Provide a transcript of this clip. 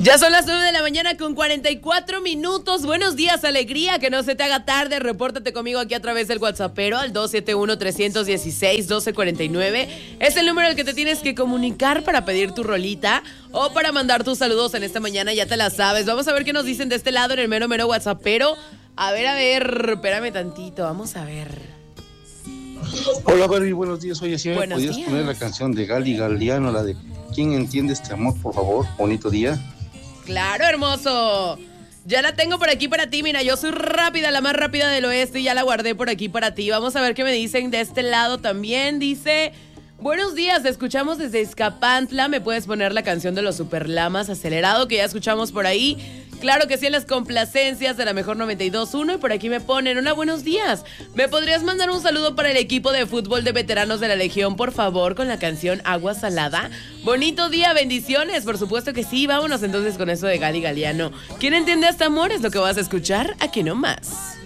Ya son las 9 de la mañana con 44 minutos. Buenos días, alegría, que no se te haga tarde. Repórtate conmigo aquí a través del WhatsAppero al 271-316-1249. Es el número al que te tienes que comunicar para pedir tu rolita o para mandar tus saludos en esta mañana, ya te la sabes. Vamos a ver qué nos dicen de este lado en el mero WhatsAppero. A ver, espérame tantito, vamos a ver. Hola, Barbie, buenos días. Oye, si me Buenos podías días. poner la canción de Gali Galiano, la de ¿Quién entiende este amor, por favor? Bonito día. Claro, hermoso. Ya la tengo por aquí para ti. Mira, yo soy rápida, la más rápida del oeste, y ya la guardé por aquí para ti. Vamos a ver qué me dicen de este lado también. Dice: buenos días, te escuchamos desde Izcapantla. ¿Me puedes poner la canción de los Superlamas, Acelerado, que ya escuchamos por ahí? Claro que sí, en las complacencias de la mejor 92.1. Y por aquí me ponen: hola, buenos días. ¿Me podrías mandar un saludo para el equipo de fútbol de veteranos de la Legión, por favor, con la canción Agua Salada? Bonito día, bendiciones. Por supuesto que sí. Vámonos entonces con eso de Gali Galiano. ¿Quién entiende este amor? Es lo que vas a escuchar aquí nomás.